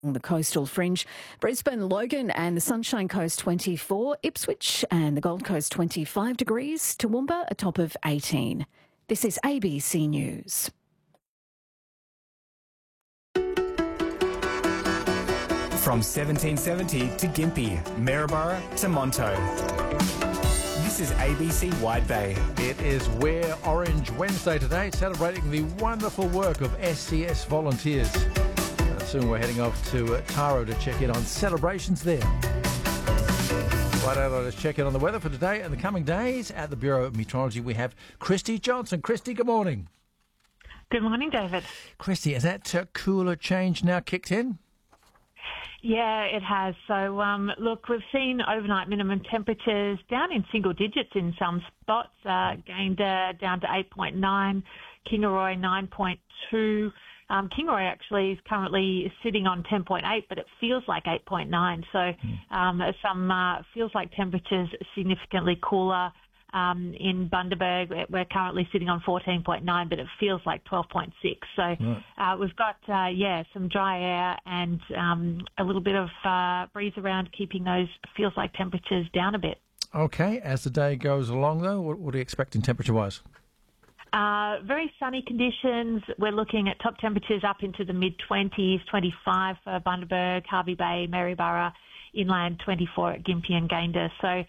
The coastal fringe, Brisbane, Logan and the Sunshine Coast 24, Ipswich and the Gold Coast 25 degrees, Toowoomba a top of 18. This is ABC News. From 1770 to Gympie, Maryborough to Monto. This is ABC Wide Bay. It is Wear Orange Wednesday today, celebrating the wonderful work of SCS volunteers. Soon we're heading off to Taro to check in on celebrations there. Right now, let's check in on the weather for today and the coming days. At the Bureau of Meteorology, we have Christy Johnson. Christy, good morning. Good morning, David. Christy, has that cooler change now kicked in? Yeah, it has. So, look, we've seen overnight minimum temperatures down in single digits in some spots, Gayndah down to 8.9, Kingaroy 9.2. Kingaroy actually is currently sitting on 10.8, but it feels like 8.9. So feels like temperatures significantly cooler. In Bundaberg, we're currently sitting on 14.9, but it feels like 12.6. So we've got, some dry air and a little bit of breeze around, keeping those feels like temperatures down a bit. Okay. As the day goes along, though, what are you expecting temperature-wise? Very sunny conditions. We're looking at top temperatures up into the mid-20s, 25 for Bundaberg, Hervey Bay, Maryborough, inland 24 at Gympie and Gayndah. So,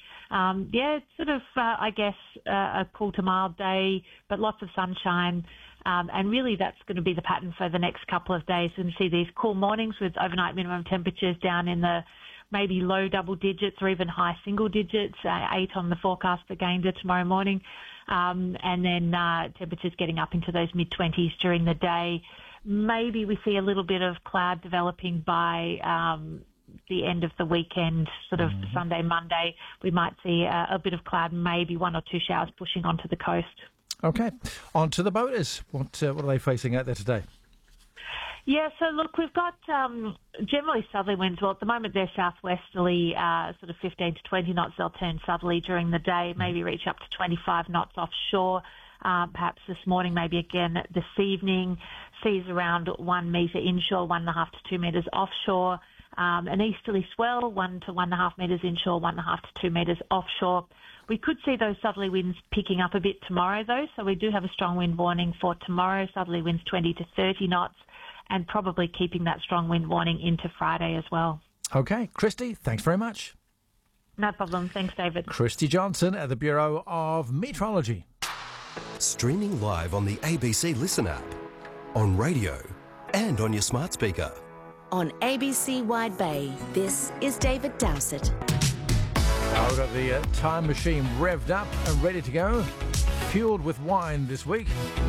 a cool to mild day, but lots of sunshine. And really that's going to be the pattern for the next couple of days. We're going to see these cool mornings with overnight minimum temperatures down in the maybe low double digits or even high single digits, 8 on the forecast for Gayndah tomorrow morning. And then temperatures getting up into those mid-20s during the day. Maybe we see a little bit of cloud developing by the end of the weekend, sort of Sunday, Monday. We might see a bit of cloud, maybe 1 or 2 showers pushing onto the coast. Okay, on to the boaters. What are they facing out there today? Yeah, so look, we've got generally southerly winds. Well, at the moment they're southwesterly, sort of 15 to 20 knots. They'll turn southerly during the day, maybe reach up to 25 knots offshore. Perhaps this morning, maybe again this evening. Seas around 1 metre inshore, 1.5 to 2 metres offshore. An easterly swell, 1 to 1.5 metres inshore, 1.5 to 2 metres offshore. We could see those southerly winds picking up a bit tomorrow, though. So we do have a strong wind warning for tomorrow. Southerly winds 20 to 30 knots. And probably keeping that strong wind warning into Friday as well. Okay, Christy, thanks very much. No problem. Thanks, David. Christy Johnson at the Bureau of Meteorology. Streaming live on the ABC Listen app, on radio and on your smart speaker. On ABC Wide Bay, this is David Dowsett. We've got the time machine revved up and ready to go, fueled with wine this week.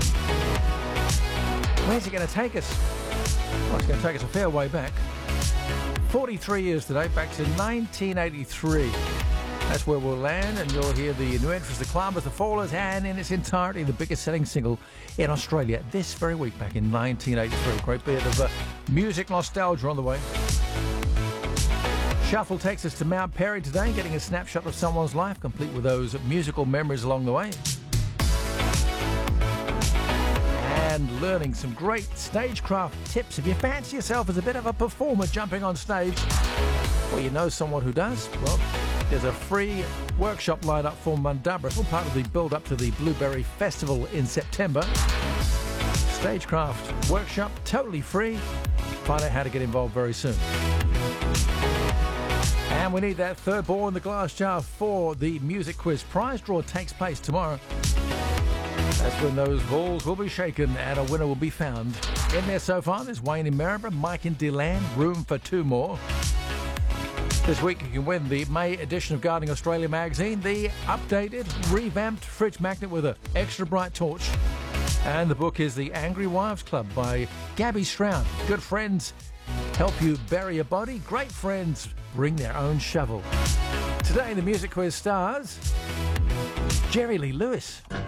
Where's it going to take us? Well, it's going to take us a fair way back. 43 years today, back to 1983. That's where we'll land, and you'll hear the new entrance, The Climbers, The Fallers, and in its entirety, the biggest selling single in Australia this very week, back in 1983. A great bit of music nostalgia on the way. Shuffle takes us to Mount Perry today, getting a snapshot of someone's life, complete with those musical memories along the way. And learning some great stagecraft tips. If you fancy yourself as a bit of a performer jumping on stage, or you know someone who does, well, there's a free workshop lined up for Mundubbera. It's all part of the build-up to the Blueberry Festival in September. Stagecraft workshop, totally free. Find out how to get involved very soon. And we need that third ball in the glass jar for the music quiz. Prize draw takes place tomorrow. That's when those balls will be shaken and a winner will be found. In there so far, there's Wayne in Maryborough, Mike in Deland, room for 2 more. This week you can win the May edition of Gardening Australia magazine, the updated, revamped fridge magnet with an extra bright torch. And the book is The Angry Wives Club by Gabby Stroud. Good friends help you bury your body. Great friends bring their own shovel. Today the music quiz stars Jerry Lee Lewis.